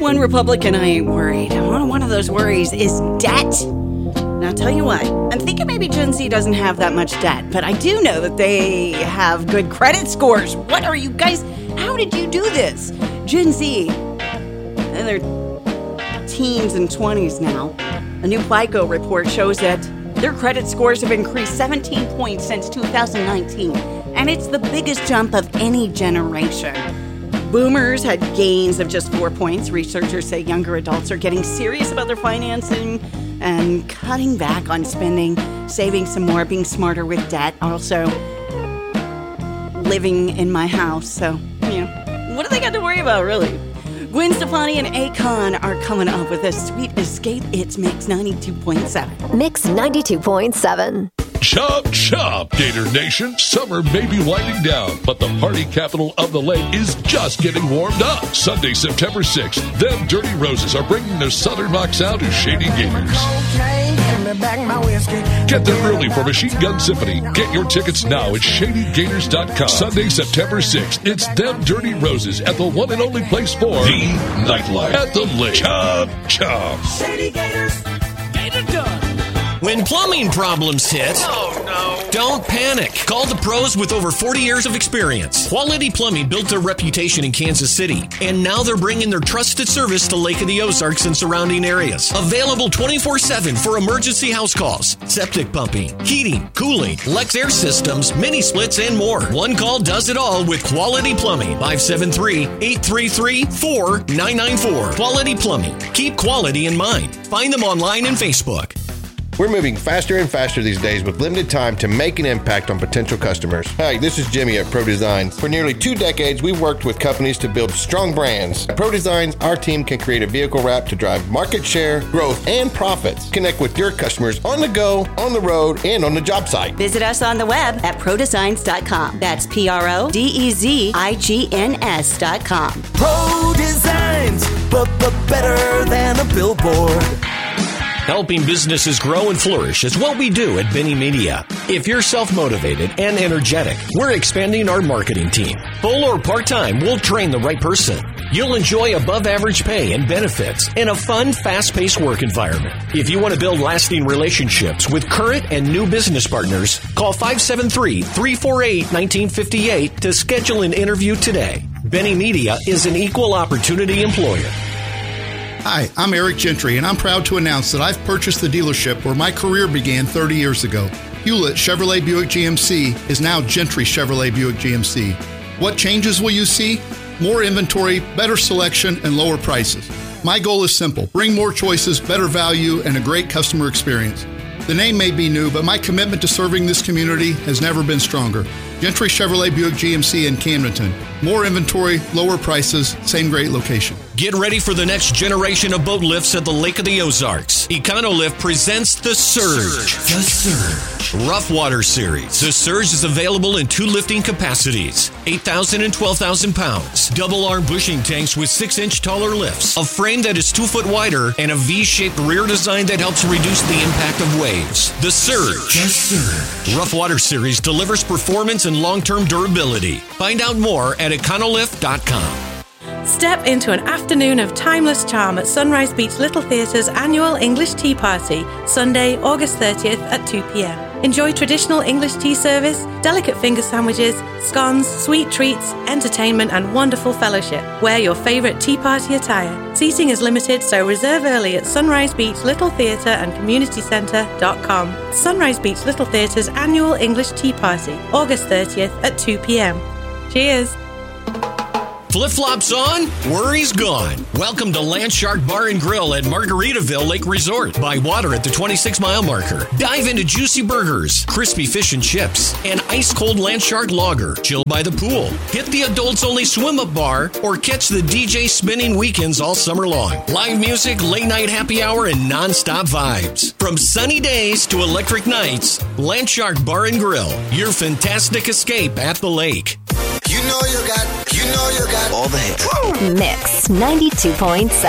one Republican I ain't worried. One of those worries is debt. Now, I'll tell you what, I'm thinking maybe Gen Z doesn't have that much debt, but I do know that they have good credit scores. What are you guys, how did you do this? Gen Z, and they're teens and 20s now. A new FICO report shows that their credit scores have increased 17 points since 2019, and it's the biggest jump of any generation. Boomers had gains of just 4 points. Researchers say younger adults are getting serious about their financing and cutting back on spending, saving some more, being smarter with debt, also living in my house. So, what do they got to worry about, really? Gwen Stefani and Akon are coming up with a sweet escape. It's Mix 92.7. Mix 92.7. Chop, chop, Gator Nation. Summer may be winding down, but the party capital of the lake is just getting warmed up. Sunday, September 6th, them Dirty Roses are bringing their Southern rock sound to Shady Gators. Get there early for Machine Gun Symphony. Get your tickets now at ShadyGators.com. Sunday, September 6th, it's them Dirty Roses at the one and only place for the nightlife at the lake. Chop, chop. Shady Gators, get it done. When plumbing problems hit, don't panic. Call the pros with over 40 years of experience. Quality Plumbing built their reputation in Kansas City, and now they're bringing their trusted service to Lake of the Ozarks and surrounding areas. Available 24/7 for emergency house calls, septic pumping, heating, cooling, Lex Air systems, mini splits, and more. One call does it all with Quality Plumbing. 573-833-4994. Quality Plumbing. Keep quality in mind. Find them online and Facebook. We're moving faster and faster these days with limited time to make an impact on potential customers. Hi, this is Jimmy at Pro Design. For nearly 2 decades, we've worked with companies to build strong brands. At Pro Designs, our team can create a vehicle wrap to drive market share, growth, and profits. Connect with your customers on the go, on the road, and on the job site. Visit us on the web at prodesigns.com. That's PRODEZIGNS.com. Pro Designs, but better than a billboard. Helping businesses grow and flourish is what we do at Benny Media. If you're self-motivated and energetic, we're expanding our marketing team. Full or part-time, we'll train the right person. You'll enjoy above-average pay and benefits in a fun, fast-paced work environment. If you want to build lasting relationships with current and new business partners, call 573-348-1958 to schedule an interview today. Benny Media is an equal opportunity employer. Hi, I'm Eric Gentry, and I'm proud to announce that I've purchased the dealership where my career began 30 years ago. Hewlett Chevrolet Buick GMC is now Gentry Chevrolet Buick GMC. What changes will you see? More inventory, better selection, and lower prices. My goal is simple: bring more choices, better value, and a great customer experience. The name may be new, but my commitment to serving this community has never been stronger. Gentry Chevrolet Buick GMC in Camdenton. More inventory, lower prices, same great location. Get ready for the next generation of boat lifts at the Lake of the Ozarks. EconoLift presents the Surge. The Surge. Rough Water Series. The Surge is available in 2 lifting capacities, 8,000 and 12,000 pounds. Double arm bushing tanks with 6-inch taller lifts, a frame that is 2 foot wider, and a V-shaped rear design that helps reduce the impact of waves. The Surge. The Surge. Rough Water Series delivers performance and long-term durability. Find out more at econolift.com. Step into an afternoon of timeless charm at Sunrise Beach Little Theatre's annual English Tea Party, Sunday, August 30th at 2 p.m. Enjoy traditional English tea service, delicate finger sandwiches, scones, sweet treats, entertainment, and wonderful fellowship. Wear your favorite tea party attire. Seating is limited, so reserve early at Sunrise Beach Little Theatre and CommunityCentre.com. Sunrise Beach Little Theatre's annual English Tea Party, August 30th at 2 p.m. Cheers! Flip-flops on, worries gone. Welcome to Landshark Bar and Grill at Margaritaville Lake Resort. By water at the 26-mile marker. Dive into juicy burgers, crispy fish and chips, and ice-cold Landshark lager. Chill by the pool. Hit the adults-only swim-up bar, or catch the DJ spinning weekends all summer long. Live music, late-night happy hour, and non-stop vibes. From sunny days to electric nights, Landshark Bar and Grill. Your fantastic escape at the lake. You know you got all the hits. Mix 92.7.